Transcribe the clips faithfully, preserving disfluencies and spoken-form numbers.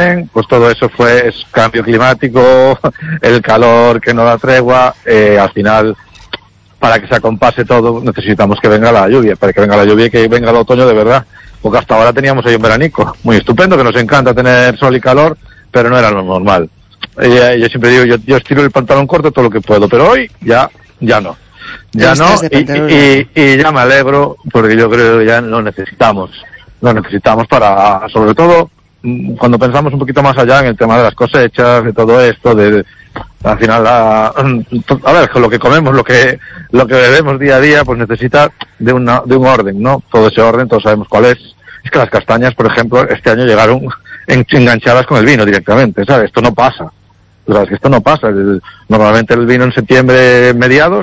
bien, pues todo eso fue es cambio climático, el calor que no da tregua, eh, al final, para que se acompase todo, necesitamos que venga la lluvia, para que venga la lluvia y que venga el otoño de verdad, porque hasta ahora teníamos ahí un veranico, muy estupendo, que nos encanta tener sol y calor, pero no era lo normal. Y, eh, yo siempre digo, yo, yo estiro el pantalón corto todo lo que puedo, pero hoy ya, ya no. Ya no, y, y, y ya me alegro, porque yo creo que ya lo necesitamos, lo necesitamos para, sobre todo, cuando pensamos un poquito más allá en el tema de las cosechas, de todo esto, de, de al final, la, a ver, con lo que comemos, lo que lo que bebemos día a día, pues necesita de una de un orden, ¿no? Todo ese orden, todos sabemos cuál es. Es que las castañas, por ejemplo, este año llegaron enganchadas con el vino directamente, ¿sabes? Esto no pasa. ¿Sabes? Que esto no pasa. El, normalmente el vino en septiembre mediados,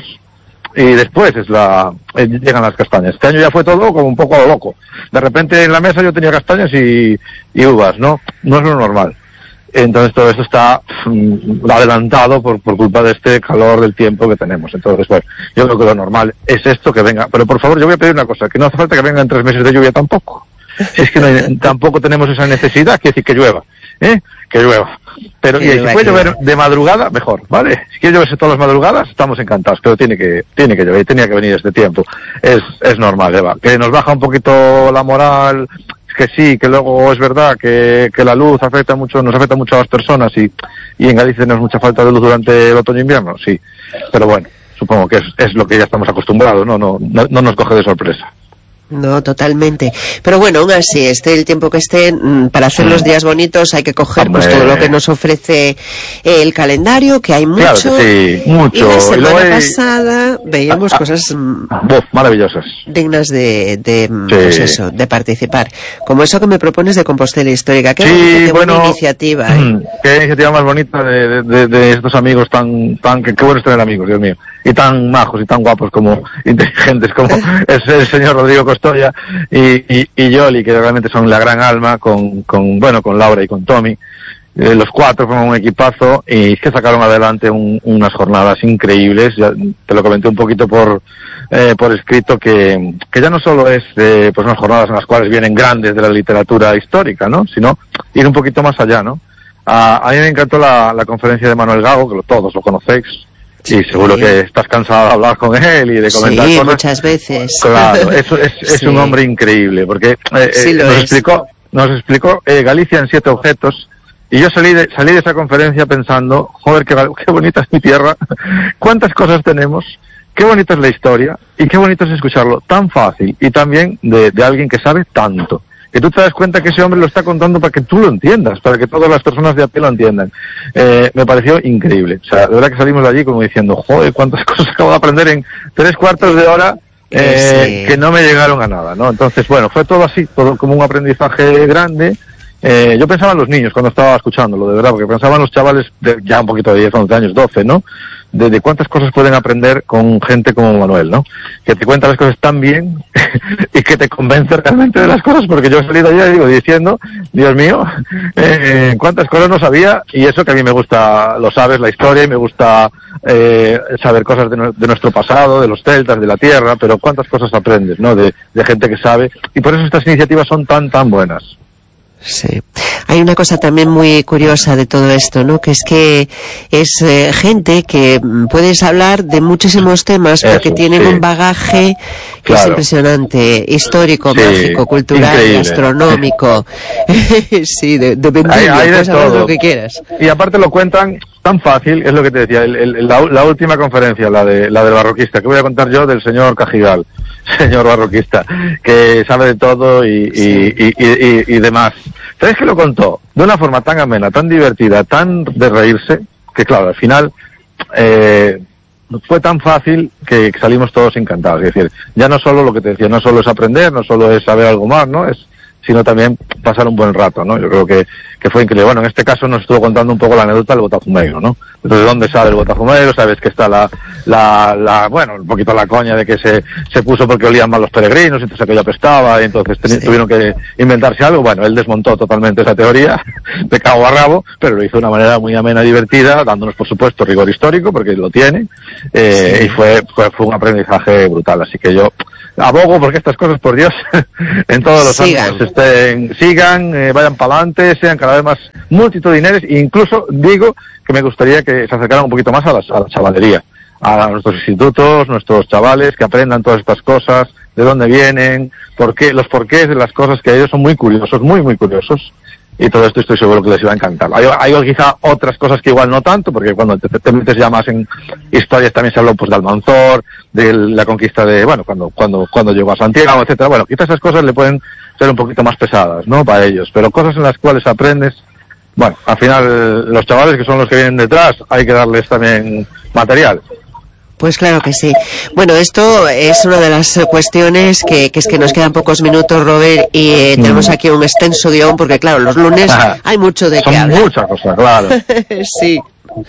y después es la eh, llegan las castañas. Este año ya fue todo como un poco a lo loco. De repente en la mesa yo tenía castañas y, y uvas, ¿no? No es lo normal. Entonces todo esto está mm, adelantado por, por culpa de este calor del tiempo que tenemos. Entonces, bueno, yo creo que lo normal es esto, que venga. Pero por favor, yo voy a pedir una cosa, que no hace falta que vengan tres meses de lluvia tampoco. Es que no hay, tampoco tenemos esa necesidad, que decir que llueva, ¿eh? Que llueva. Pero y si puede llover de madrugada, mejor, ¿vale? Si quiere lloverse todas las madrugadas, estamos encantados, pero tiene que tiene que llover, tenía que venir este tiempo. Es es normal, Eva. Que nos baja un poquito la moral, que sí, que luego es verdad que, que la luz afecta mucho, nos afecta mucho a las personas y, y en Galicia tenemos mucha falta de luz durante el otoño e invierno, sí. Pero bueno, supongo que es, es lo que ya estamos acostumbrados, ¿no? No, no, no nos coge de sorpresa. No, totalmente. Pero bueno, aún así, esté el tiempo que esté, para hacer los días bonitos hay que coger pues todo lo que nos ofrece el calendario, que hay mucho. Claro que sí, mucho. Y la semana y pasada veíamos ah, cosas uf, maravillosas, dignas de, de sí. pues eso, de participar. Como eso que me propones de Compostela Histórica. Qué, sí, bonita, qué bueno, buena iniciativa. ¿eh? Qué iniciativa más bonita de, de, de estos amigos tan, tan, que qué bueno es tener amigos, Dios mío. Y tan majos y tan guapos como inteligentes como es el señor Rodrigo Costoya y, y, y Yoli, que realmente son la gran alma, con, con bueno, con Laura y con Tommy. Eh, los cuatro forman un equipazo y es que sacaron adelante un, unas jornadas increíbles. Ya te lo comenté un poquito por eh, por escrito, que, que ya no solo es eh, pues unas jornadas en las cuales vienen grandes de la literatura histórica, ¿no? Sino ir un poquito más allá, ¿no? A, a mí me encantó la, la conferencia de Manuel Gago, que lo, todos lo conocéis. Sí, seguro sí. que estás cansado de hablar con él y de comentar sí, cosas. muchas veces. Claro, eso es, es sí. un hombre increíble, porque eh, sí nos es. explicó, nos explicó eh, Galicia en siete objetos, y yo salí de, salí de esa conferencia pensando, joder, qué, qué bonita es mi tierra, cuántas cosas tenemos, qué bonita es la historia, y qué bonito es escucharlo tan fácil, y también de, de alguien que sabe tanto. Que tú te das cuenta que ese hombre lo está contando para que tú lo entiendas, para que todas las personas de a pie lo entiendan. Eh, me pareció increíble. O sea, de verdad que salimos de allí como diciendo, joder, cuántas cosas acabo de aprender en tres cuartos de hora eh, sí. que no me llegaron a nada, ¿no? Entonces, bueno, fue todo así, todo como un aprendizaje grande. Eh, yo pensaba en los niños cuando estaba escuchándolo, de verdad, porque pensaba en los chavales de ya un poquito de diez, once años, doce, ¿no? De, de cuántas cosas pueden aprender con gente como Manuel, ¿no? Que te cuenta las cosas tan bien y que te convence realmente de las cosas, porque yo he salido allá y digo, diciendo, Dios mío, eh, cuántas cosas no sabía, y eso que a mí me gusta, lo sabes, la historia, y me gusta eh, saber cosas de, no, de nuestro pasado, de los celtas, de la tierra, pero cuántas cosas aprendes, ¿no? De, de gente que sabe, y por eso estas iniciativas son tan, tan buenas. Sí. Hay una cosa también muy curiosa de todo esto, ¿no? Que es que es eh, gente que puedes hablar de muchísimos temas porque Eso, tienen sí. un bagaje que claro. es impresionante, histórico, sí. mágico, cultural, Increíble. gastronómico. sí, de, de vendimia, hay, hay de puedes hablar de lo que quieras. Y aparte lo cuentan tan fácil, es lo que te decía, el, el, la, la última conferencia, la de la del barroquista, que voy a contar yo del señor Cajigal, señor barroquista, que sabe de todo y, sí. y, y, y, y, y demás. ¿Sabes que lo contó de una forma tan amena, tan divertida, tan de reírse, que claro, al final eh, fue tan fácil que salimos todos encantados? Es decir, ya no solo lo que te decía, no solo es aprender, no solo es saber algo más, ¿no? Es sino también pasar un buen rato, ¿no? Yo creo que, que fue increíble. Bueno, en este caso nos estuvo contando un poco la anécdota del Botafumeiro, ¿no? de dónde sale el botafumeiro, sabes que está la, la, la, bueno, un poquito la coña de que se, se puso porque olían mal los peregrinos, entonces aquello apestaba, y entonces sí. tuvieron que inventarse algo. Bueno, él desmontó totalmente esa teoría, de cabo a rabo, pero lo hizo de una manera muy amena y divertida, dándonos, por supuesto, rigor histórico, porque lo tiene, eh, sí. y fue, fue, fue un aprendizaje brutal. Así que yo abogo porque estas cosas, por Dios, en todos los sigan. ámbitos estén, sigan, eh, vayan para adelante, sean cada vez más multitudinarios, e incluso digo que me gustaría que se acercaran un poquito más a la, a la chavalería, a nuestros institutos, nuestros chavales, que aprendan todas estas cosas, de dónde vienen, por qué, los porqués de las cosas, que ellos son muy curiosos, muy, muy curiosos, y todo esto estoy seguro que les iba a encantar. Hay, hay quizá otras cosas que igual no tanto, porque cuando te, te metes ya más en historias también se habló pues de Almanzor, de la conquista de, bueno, cuando, cuando, cuando llegó a Santiago, etcétera. Bueno, quizás esas cosas le pueden ser un poquito más pesadas, ¿no? Para ellos, pero cosas en las cuales aprendes. Bueno, al final, los chavales que son los que vienen detrás, hay que darles también material. Pues claro que sí. Bueno, esto es una de las cuestiones que, que es que nos quedan pocos minutos, Robert, y eh, tenemos aquí un extenso guión, porque claro, los lunes Ajá. hay mucho de son qué hablar. Muchas cosas, claro. Sí.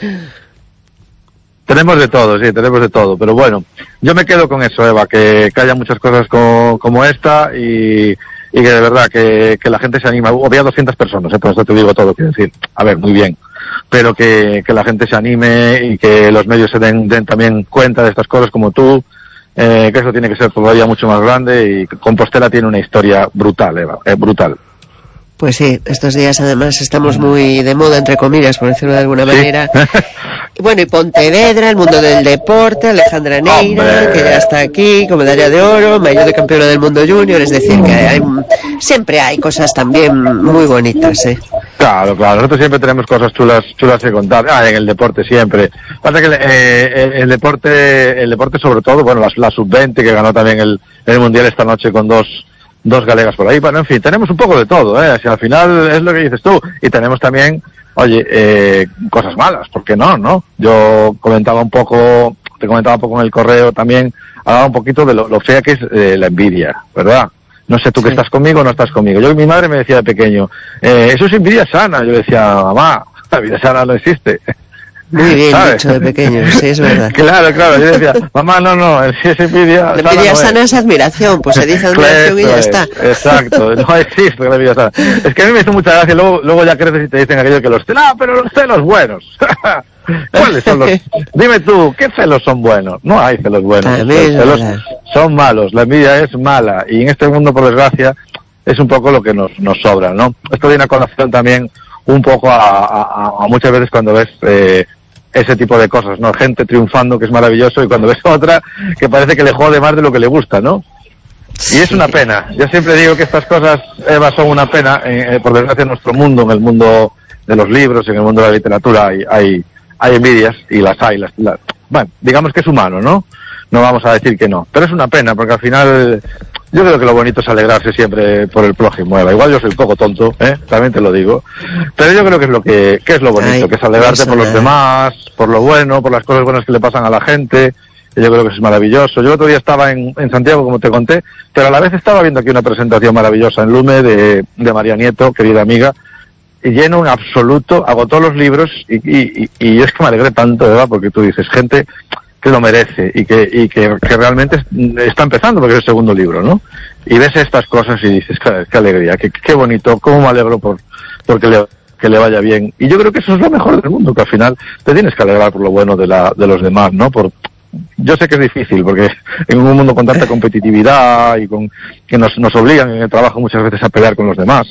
Tenemos de todo, sí, tenemos de todo, pero bueno, yo me quedo con eso, Eva, que, que haya muchas cosas como, como esta y... y que de verdad que, que la gente se anima. Había doscientas personas, ¿eh? Por eso te digo todo, quiero decir, a ver, muy bien, pero que, que la gente se anime y que los medios se den, den también cuenta de estas cosas como tú, eh, que eso tiene que ser todavía mucho más grande, y Compostela tiene una historia brutal, Eva, eh, brutal. Pues sí, estos días además estamos muy de moda, entre comillas, por decirlo de alguna manera. ¿Sí? Bueno, y Pontevedra, el mundo del deporte, Alejandra Neira, ¡hombre! Que ya está aquí, con medalla de oro, mayor de campeona del mundo junior, es decir, que hay, siempre hay cosas también muy bonitas, ¿eh? Claro, claro, nosotros siempre tenemos cosas chulas, chulas que contar. Ah, en el deporte siempre. Pasa que el, eh, el deporte, el deporte sobre todo, bueno, la, la sub veinte que ganó también el, el mundial esta noche con dos, dos galegas por ahí. Bueno, en fin, tenemos un poco de todo, ¿eh? Si al final es lo que dices tú. Y tenemos también, oye, eh, cosas malas, ¿por qué no, no? Yo comentaba un poco, te comentaba un poco en el correo también, hablaba un poquito de lo, lo fea que es eh, la envidia, ¿verdad? No sé tú sí. que estás conmigo o no estás conmigo. Yo, mi madre me decía de pequeño, eh, eso es envidia sana. Yo decía, mamá, la envidia sana no existe. Muy bien ¿sabes? Dicho de pequeño, sí, es verdad. Claro, claro, yo decía, mamá, no, no, si es envidia la envidia sana, sana no es. es admiración, pues se dice admiración y ya está. Exacto, no existe la envidia sana. Es que a mí me hizo mucha gracia, luego, luego ya creces y te dicen aquello que los celos, ah, pero los celos buenos. ¿Cuáles son los? Dime tú, ¿qué celos son buenos? No hay celos buenos. Los celos son malos, la envidia es mala, y en este mundo, por desgracia, es un poco lo que nos, nos sobra, ¿no? Esto viene a colación también un poco a, a, a muchas veces cuando ves eh, ese tipo de cosas, ¿no? Gente triunfando, que es maravilloso, y cuando ves otra que parece que le jode más de lo que le gusta, ¿no? Sí. Y es una pena. Yo siempre digo que estas cosas, Eva, son una pena. Eh, por desgracia, en nuestro mundo, en el mundo de los libros, en el mundo de la literatura, hay, hay, hay envidias, y las hay. Las, las, bueno, digamos que es humano, ¿no? No vamos a decir que no. Pero es una pena, porque al final, yo creo que lo bonito es alegrarse siempre por el prójimo, Eva. Igual yo soy un poco tonto, ¿eh? También te lo digo. Pero yo creo que es lo que, que es lo bonito, Ay, que es alegrarte por los demás, por lo bueno, por las cosas buenas que le pasan a la gente. Y yo creo que eso es maravilloso. Yo el otro día estaba en, en Santiago, como te conté, pero a la vez estaba viendo aquí una presentación maravillosa en Lume de, de María Nieto, querida amiga, y lleno en absoluto, agotó los libros, y, y, y, y es que me alegré tanto, Eva, porque tú dices, gente que lo merece y que y que, que realmente está empezando, porque es el segundo libro, ¿no? Y ves estas cosas y dices, qué, qué alegría, qué, qué bonito, cómo me alegro por porque le, que le vaya bien. Y yo creo que eso es lo mejor del mundo, que al final te tienes que alegrar por lo bueno de la de los demás, ¿no? Por yo sé que es difícil, porque en un mundo con tanta competitividad y con que nos nos obligan en el trabajo muchas veces a pelear con los demás,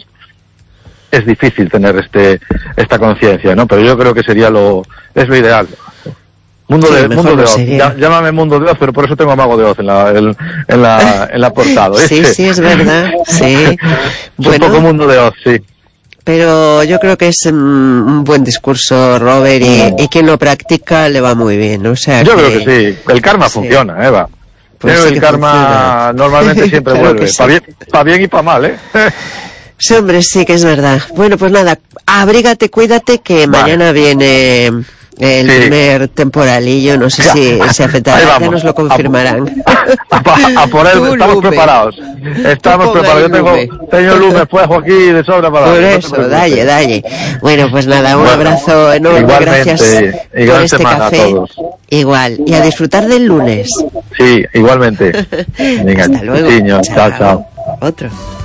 es difícil tener este esta conciencia, ¿no? Pero yo creo que sería lo es lo ideal. Mundo, sí, de, mundo de Oz, ya, llámame Mundo de Oz, pero por eso tengo a Mago de Oz en la, en, en la, en la portada. Sí, sí, es verdad, sí. Bueno, un poco Mundo de Oz, sí. Pero yo creo que es um, un buen discurso, Robert, y, y quien lo practica le va muy bien, o sea Yo que... creo que sí, el karma sí. funciona, Eva. Pues Pero sí el karma funciona. Normalmente siempre claro vuelve, sí. para bien, pa bien y para mal, ¿eh? Sí, hombre, sí que es verdad. Bueno, pues nada, abrígate, cuídate, que vale. mañana viene... el sí. primer temporalillo, no sé si se afectará, ya nos lo confirmarán. a, a por él, Tú, estamos lume. preparados. Estamos preparados. Yo tengo, tengo lume fuego aquí de sobra para Por no eso, dalle, dalle. Bueno, pues nada, un Bueno, abrazo enorme, igualmente, gracias y gran por este semana a café. todos. Igual, y a disfrutar del lunes. Sí, igualmente. Venga, Hasta luego. niño, chao, chao. Otro.